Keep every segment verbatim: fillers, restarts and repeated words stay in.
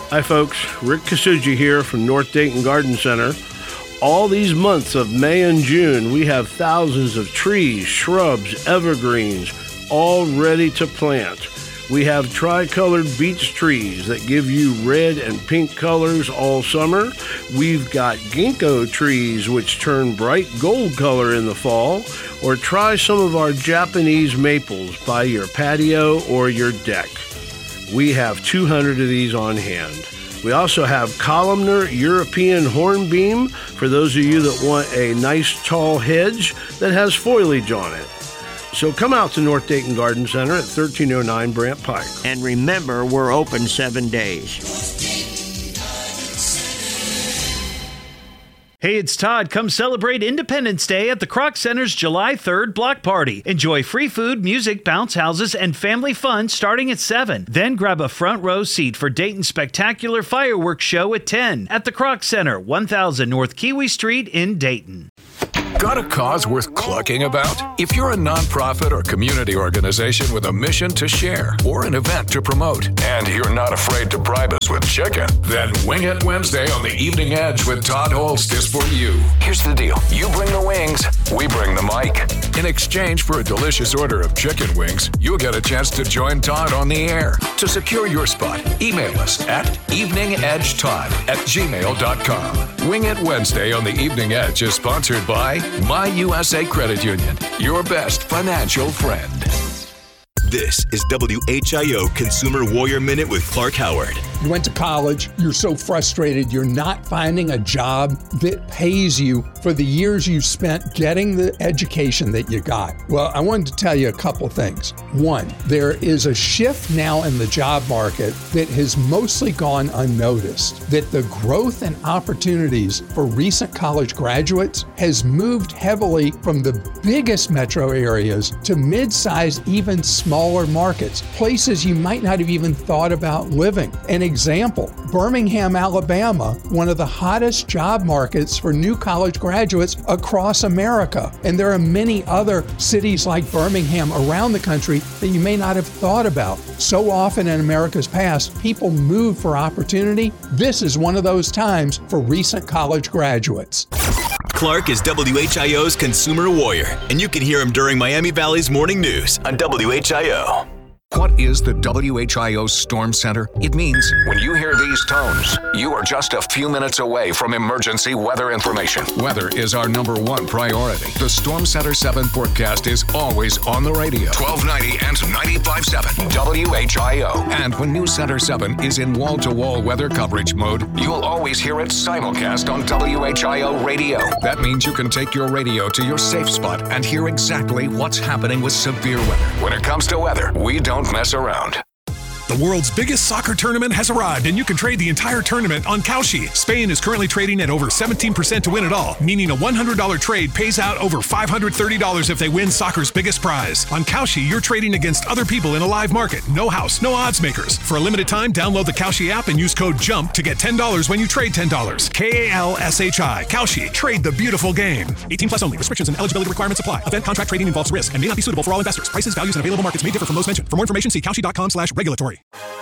Hi folks, Rick Kasuji here from North Dayton Garden Center. All these months of May and June, we have thousands of trees, shrubs, evergreens, all ready to plant. We have tricolored beech trees that give you red and pink colors all summer. We've got ginkgo trees which turn bright gold color in the fall. Or try some of our Japanese maples by your patio or your deck. We have two hundred of these on hand. We also have columnar European hornbeam for those of you that want a nice tall hedge that has foliage on it. So come out to North Dayton Garden Center at thirteen oh nine Brant Pike. And remember, we're open seven days. Hey, it's Todd. Come celebrate Independence Day at the Kroc Center's July third block party. Enjoy free food, music, bounce houses, and family fun starting at seven. Then grab a front row seat for Dayton's spectacular fireworks show at ten at the Kroc Center, one thousand North Kiwi Street in Dayton. Got a cause worth clucking about? If you're a nonprofit or community organization with a mission to share or an event to promote, and you're not afraid to bribe us with chicken, then Wing It Wednesday on the Evening Edge with Todd Holst is for you. Here's the deal. You bring the wings, we bring the mic. In exchange for a delicious order of chicken wings, you'll get a chance to join Todd on the air. To secure your spot, email us at eveningedgetodd at gmail dot com. Wing It Wednesday on the Evening Edge is sponsored by My U S A Credit Union, your best financial friend. This is W H I O Consumer Warrior Minute with Clark Howard. You went to college, you're so frustrated, you're not finding a job that pays you for the years you spent getting the education that you got. Well, I wanted to tell you a couple things. One, there is a shift now in the job market that has mostly gone unnoticed, that the growth and opportunities for recent college graduates has moved heavily from the biggest metro areas to mid-sized, even smaller markets, places you might not have even thought about living. An example, Birmingham, Alabama, one of the hottest job markets for new college graduates across America. And there are many other cities like Birmingham around the country that you may not have thought about. So often in America's past, people move for opportunity. This is one of those times for recent college graduates. Clark is W H I O's Consumer Warrior, and you can hear him during Miami Valley's Morning News on W H I O. What is the W H I O Storm Center? It means when you hear these tones, you are just a few minutes away from emergency weather information. Weather is our number one priority. The Storm Center seven forecast is always on the radio. twelve ninety and ninety-five point seven W H I O. And when News Center seven is in wall-to-wall weather coverage mode, you'll always hear it simulcast on W H I O radio. That means you can take your radio to your safe spot and hear exactly what's happening with severe weather. When it comes to weather, we don't mess around. The world's biggest soccer tournament has arrived, and you can trade the entire tournament on Kalshi. Spain is currently trading at over seventeen percent to win it all, meaning a one hundred dollars trade pays out over five hundred thirty dollars if they win soccer's biggest prize. On Kalshi, you're trading against other people in a live market. No house, no odds makers. For a limited time, download the Kalshi app and use code JUMP to get ten dollars when you trade ten dollars. K A L S H I. Kalshi. Trade the beautiful game. eighteen plus only. Restrictions and eligibility requirements apply. Event contract trading involves risk and may not be suitable for all investors. Prices, values, and available markets may differ from those mentioned. For more information, see kalshi.com slash regulatory.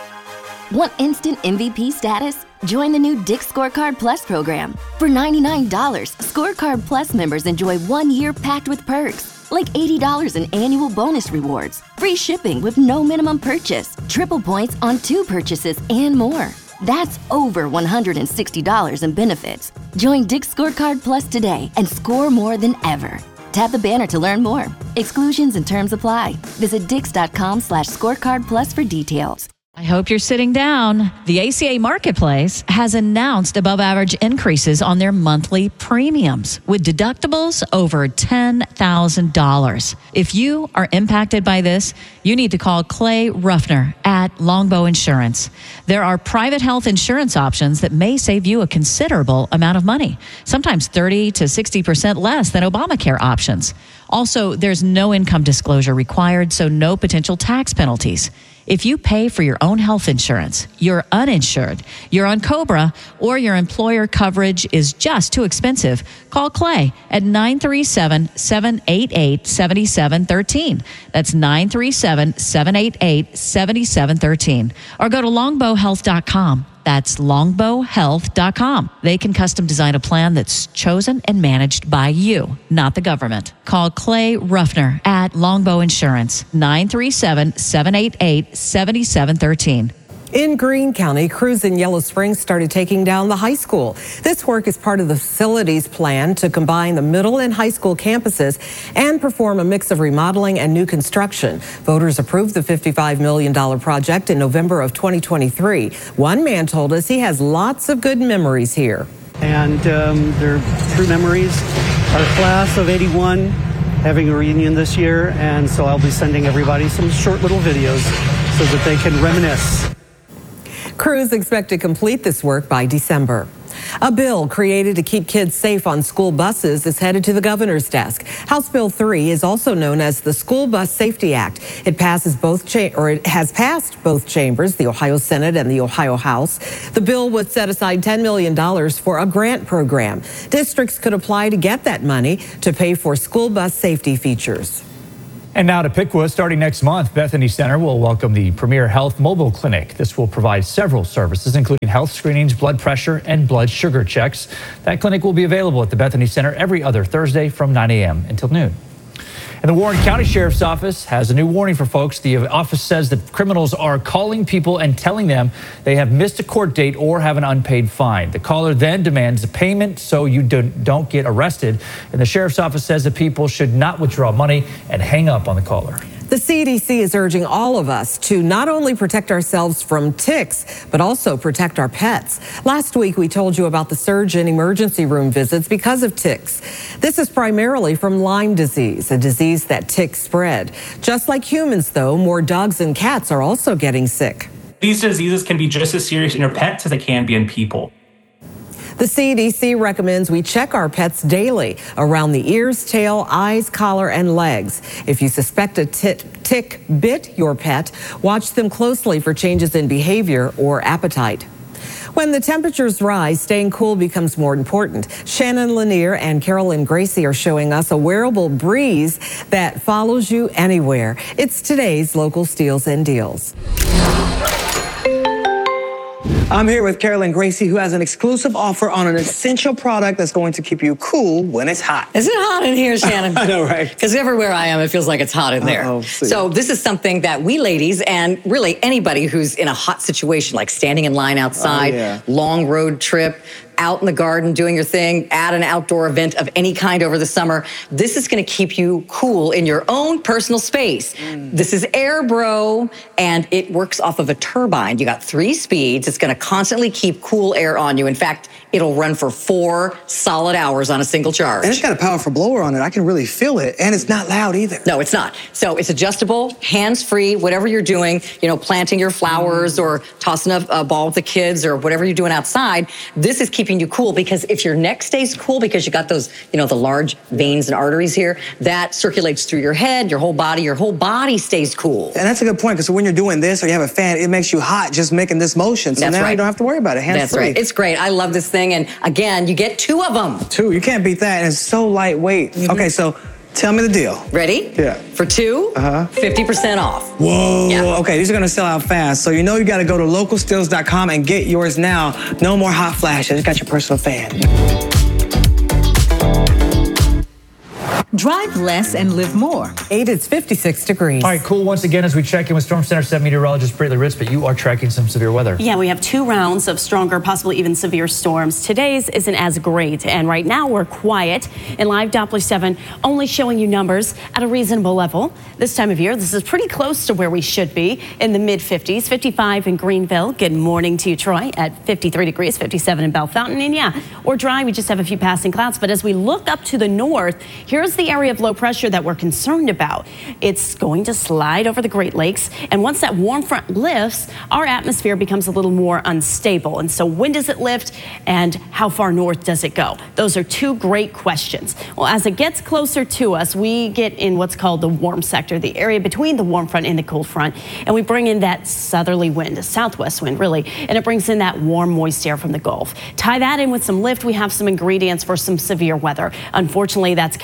Want instant M V P status? Join the new Dick's Scorecard Plus program. For ninety-nine dollars, Scorecard Plus members enjoy one year packed with perks, like eighty dollars in annual bonus rewards, free shipping with no minimum purchase, triple points on two purchases, and more. That's over one hundred sixty dollars in benefits. Join Dick's Scorecard Plus today and score more than ever. Tap the banner to learn more. Exclusions and terms apply. Visit dix.com slash scorecard plus for details. I hope you're sitting down. The A C A Marketplace has announced above average increases on their monthly premiums with deductibles over ten thousand dollars. If you are impacted by this, you need to call Clay Ruffner at Longbow Insurance. There are private health insurance options that may save you a considerable amount of money, sometimes thirty to sixty percent less than Obamacare options. Also, there's no income disclosure required, so no potential tax penalties. If you pay for your own health insurance, you're uninsured, you're on COBRA, or your employer coverage is just too expensive, call Clay at nine three seven, seven eight eight, seven seven one three. That's nine three seven, seven eight eight, seven seven one three. Or go to longbow health dot com. That's longbow health dot com. They can custom design a plan that's chosen and managed by you, not the government. Call Clay Ruffner at Longbow Insurance, nine three seven, seven eight eight, seven seven one three. In Greene County, crews in Yellow Springs started taking down the high school. This work is part of the facilities plan to combine the middle and high school campuses and perform a mix of remodeling and new construction. Voters approved the fifty-five million dollars project in November of twenty twenty-three. One man told us he has lots of good memories here. And um, they're true memories. Our class of eighty-one having a reunion this year, and so I'll be sending everybody some short little videos so that they can reminisce. Crews expect to complete this work by December. A bill created to keep kids safe on school buses is headed to the governor's desk. House Bill three is also known as the School Bus Safety Act. It passes both cha- or it has passed both chambers, the Ohio Senate and the Ohio House. The bill would set aside ten million dollars for a grant program. Districts could apply to get that money to pay for school bus safety features. And now to Piqua. Starting next month, Bethany Center will welcome the Premier Health Mobile Clinic. This will provide several services, including health screenings, blood pressure, and blood sugar checks. That clinic will be available at the Bethany Center every other Thursday from nine a.m. until noon. And the Warren County Sheriff's Office has a new warning for folks. The office says that criminals are calling people and telling them they have missed a court date or have an unpaid fine. The caller then demands a payment so you don't get arrested. And the Sheriff's Office says that people should not withdraw money and hang up on the caller. The C D C is urging all of us to not only protect ourselves from ticks, but also protect our pets. Last week, we told you about the surge in emergency room visits because of ticks. This is primarily from Lyme disease, a disease that ticks spread. Just like humans, though, more dogs and cats are also getting sick. These diseases can be just as serious in your pets as they can be in people. The C D C recommends we check our pets daily around the ears, tail, eyes, collar, and legs. If you suspect a tit- tick bit your pet, watch them closely for changes in behavior or appetite. When the temperatures rise, staying cool becomes more important. Shannon Lanier and Carolyn Gracie are showing us a wearable breeze that follows you anywhere. It's today's local steals and deals. I'm here with Carolyn Gracie, who has an exclusive offer on an essential product that's going to keep you cool when it's hot. Is it hot in here, Shannon? I know, right? Because everywhere I am, it feels like it's hot in there. Uh-oh, so this is something that we ladies, and really anybody who's in a hot situation, like standing in line outside, oh, yeah. long road trip, out in the garden doing your thing, at an outdoor event of any kind over the summer, this is going to keep you cool in your own personal space. Mm. This is AirBro, and it works off of a turbine. You got three speeds. It's going to constantly keep cool air on you. In fact, it'll run for four solid hours on a single charge. And it's got a powerful blower on it. I can really feel it, and it's not loud either. No, it's not. So it's adjustable, hands-free, whatever you're doing, you know, planting your flowers mm. or tossing a, a ball with the kids or whatever you're doing outside, this is keeping you cool, because if your neck stays cool because you got those, you know, the large veins and arteries here, that circulates through your head, your whole body, your whole body stays cool. And that's a good point, because when you're doing this or you have a fan, it makes you hot just making this motion. So That's now right. you don't have to worry about it. Hands That's free. right. It's great. I love this thing. And again, you get two of them. Two. You can't beat that. And it's so lightweight. Mm-hmm. Okay, so tell me the deal. Ready? Yeah. For two, uh-huh. fifty percent off. Whoa. Yeah. Okay, these are going to sell out fast. So you know you got to go to local steals dot com and get yours now. No more hot flashes. You got your personal fan. Drive less and live more. Eight, it's fifty-six degrees. All right, cool. Once again, as we check in with Storm Center seven meteorologist Brittany Ritz, but you are tracking some severe weather. Yeah, we have two rounds of stronger, possibly even severe storms. Today's isn't as great, and right now we're quiet. And live Doppler seven only showing you numbers at a reasonable level. This time of year, this is pretty close to where we should be in the mid fifties. fifty-five in Greenville. Good morning to you, Troy, at fifty-three degrees, fifty-seven in Bell Fountain. And yeah, we're dry. We just have a few passing clouds. But as we look up to the north, here's the area of low pressure that we're concerned about. It's going to slide over the Great Lakes, and once that warm front lifts, our atmosphere becomes a little more unstable. And so when does it lift, and how far north does it go? Those are two great questions. Well, as it gets closer to us, we get in what's called the warm sector, the area between the warm front and the cold front, and we bring in that southerly wind, a southwest wind really, and it brings in that warm, moist air from the Gulf. Tie that in with some lift, we have some ingredients for some severe weather. Unfortunately, that's coming into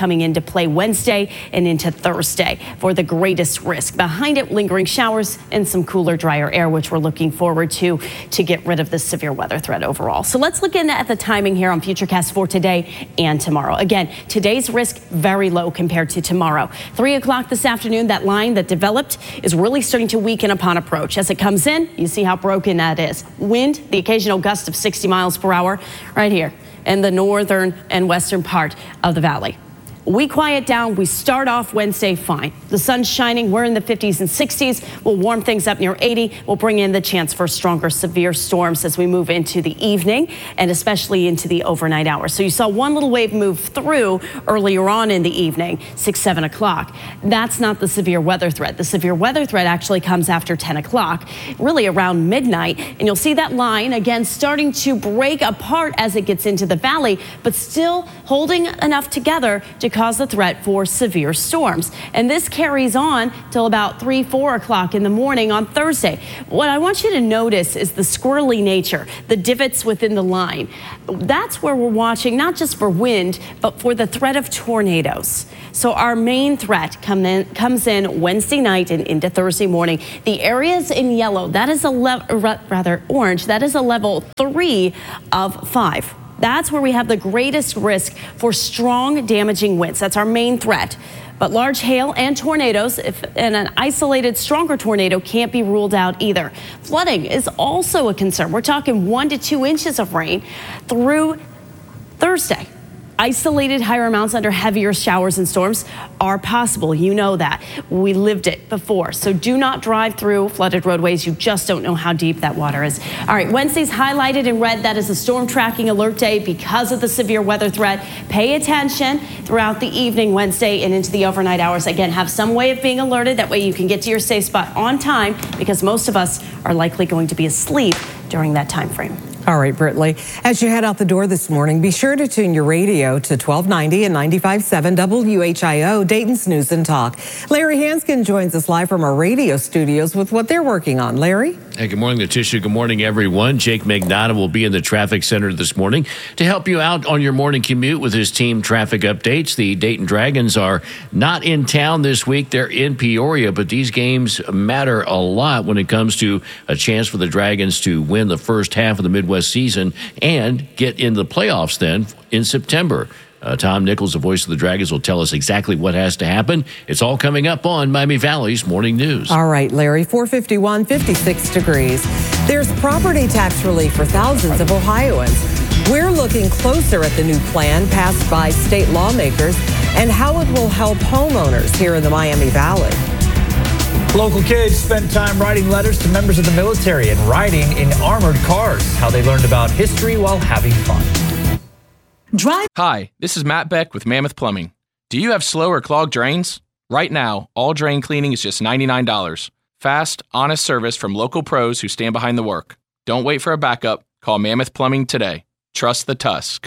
play Wednesday and into Thursday for the greatest risk. Behind it, lingering showers and some cooler, drier air, which we're looking forward to to get rid of this severe weather threat overall. So let's look in at the timing here on Futurecast for today and tomorrow. Again, today's risk very low compared to tomorrow. Three o'clock this afternoon, that line that developed is really starting to weaken upon approach. As it comes in, you see how broken that is. Wind, the occasional gust of sixty miles per hour right here in the northern and western part of the valley. We quiet down. We start off Wednesday fine. The sun's shining. We're in the fifties and sixties. We'll warm things up near eighty. We'll bring in the chance for stronger severe storms as we move into the evening and especially into the overnight hours. So you saw one little wave move through earlier on in the evening, six, seven o'clock. That's not the severe weather threat. The severe weather threat actually comes after ten o'clock, really around midnight. And you'll see that line again starting to break apart as it gets into the valley, but still holding enough together to cause the threat for severe storms. And this carries on till about three, four o'clock in the morning on Thursday. What I want you to notice is the squirrely nature, the divots within the line. That's where we're watching, not just for wind, but for the threat of tornadoes. So our main threat come in, comes in Wednesday night and into Thursday morning. The areas in yellow, that is a level, rather orange, that is a level three of five. That's where we have the greatest risk for strong, damaging winds. That's our main threat. But large hail and tornadoes, if and an isolated stronger tornado can't be ruled out either. Flooding is also a concern. We're talking one to two inches of rain through Thursday. Isolated higher amounts under heavier showers and storms are possible. You know that. We lived it before. So do not drive through flooded roadways. You just don't know how deep that water is. All right, Wednesday's highlighted in red. That is a storm tracking alert day because of the severe weather threat. Pay attention throughout the evening Wednesday and into the overnight hours. Again, have some way of being alerted. That way you can get to your safe spot on time because most of us are likely going to be asleep during that time frame. All right, Brittany, as you head out the door this morning, be sure to tune your radio to twelve ninety and ninety-five point seven W H I O, Dayton's News and Talk. Larry Hanskin joins us live from our radio studios with what they're working on. Larry? Hey, good morning, Letitia. Good morning, everyone. Jake Magnotta will be in the traffic center this morning to help you out on your morning commute with his team traffic updates. The Dayton Dragons are not in town this week. They're in Peoria, but these games matter a lot when it comes to a chance for the Dragons to win the first half of the Midwest season and get in the playoffs then in September. Uh, Tom Nichols, the voice of the Dragons, will tell us exactly what has to happen. It's all coming up on Miami Valley's Morning News. All right, Larry, four fifty-one, fifty-six degrees. There's property tax relief for thousands of Ohioans. We're looking closer at the new plan passed by state lawmakers and how it will help homeowners here in the Miami Valley. Local kids spent time writing letters to members of the military and riding in armored cars. How they learned about history while having fun. Drive. Hi, this is Matt Beck with Mammoth Plumbing. Do you have slow or clogged drains? Right now, all drain cleaning is just ninety-nine dollars. Fast, honest service from local pros who stand behind the work. Don't wait for a backup. Call Mammoth Plumbing today. Trust the Tusk.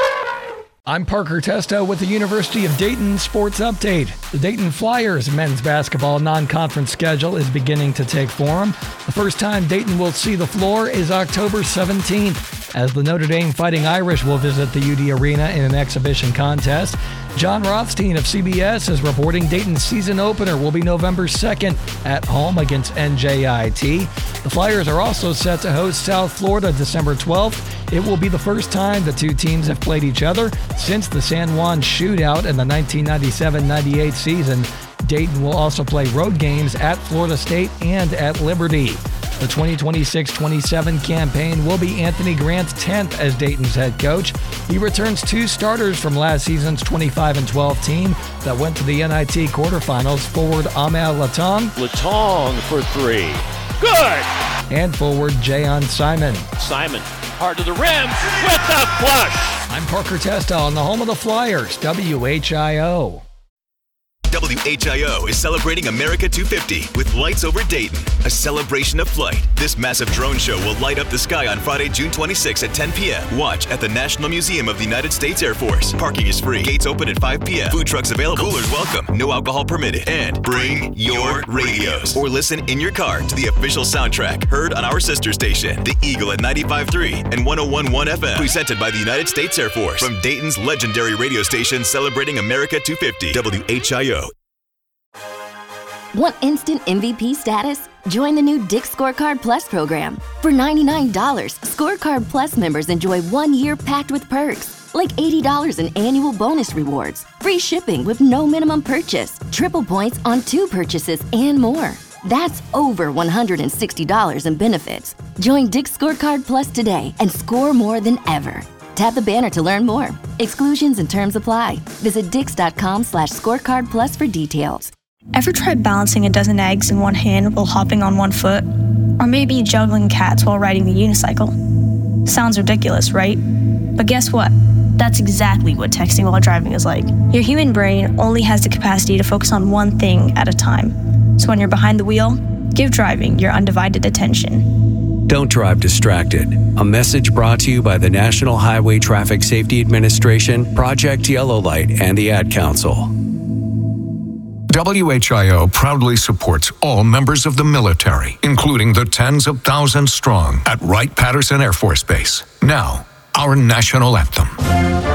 I'm Parker Testo with the University of Dayton Sports Update. The Dayton Flyers men's basketball non-conference schedule is beginning to take form. The first time Dayton will see the floor is October seventeenth, as the Notre Dame Fighting Irish will visit the U D Arena in an exhibition contest. John Rothstein of C B S is reporting Dayton's season opener will be November second at home against N J I T. The Flyers are also set to host South Florida December twelfth. It will be the first time the two teams have played each other since the San Juan shootout in the nineteen ninety-seven ninety-eight season. Dayton will also play road games at Florida State and at Liberty. The twenty twenty-six twenty-seven campaign will be Anthony Grant's tenth as Dayton's head coach. He returns two starters from last season's twenty-five and twelve team that went to the N I T quarterfinals. Forward Amal Latong. Latong for three. Good! And forward Jayon Simon. Simon, hard to the rim with the flush. I'm Parker Testa on the home of the Flyers, W H I O. W H I O is celebrating America two fifty with Lights Over Dayton, a celebration of flight. This massive drone show will light up the sky on Friday, June twenty-sixth at ten p.m. Watch at the National Museum of the United States Air Force. Parking is free. Gates open at five p.m. Food trucks available. Coolers welcome. No alcohol permitted. And bring your radios or listen in your car to the official soundtrack heard on our sister station, The Eagle at ninety-five point three and one oh one point one F M. Presented by the United States Air Force from Dayton's legendary radio station celebrating America two fifty. W H I O. Want instant M V P status? Join the new Dick's Scorecard Plus program. For ninety-nine dollars, Scorecard Plus members enjoy one year packed with perks, like eighty dollars in annual bonus rewards, free shipping with no minimum purchase, triple points on two purchases, and more. That's over one hundred sixty dollars in benefits. Join Dick's Scorecard Plus today and score more than ever. Tap the banner to learn more. Exclusions and terms apply. Visit dix.com slash scorecard plus for details. Ever tried balancing a dozen eggs in one hand while hopping on one foot? Or maybe juggling cats while riding the unicycle? Sounds ridiculous, right? But guess what? That's exactly what texting while driving is like. Your human brain only has the capacity to focus on one thing at a time. So when you're behind the wheel, give driving your undivided attention. Don't drive distracted. A message brought to you by the National Highway Traffic Safety Administration, Project Yellow Light, and the Ad Council. W H I O proudly supports all members of the military, including the tens of thousands strong at Wright-Patterson Air Force Base. Now, our national anthem.